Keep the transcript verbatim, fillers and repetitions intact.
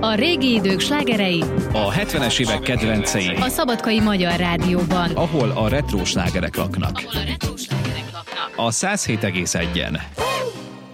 A régi idők slágerei, a hetvenes évek kedvencei, a Szabadkai Magyar Rádióban, ahol a retró slágerek laknak. ahol a retro slágerek laknak. A száz hét egész egyen.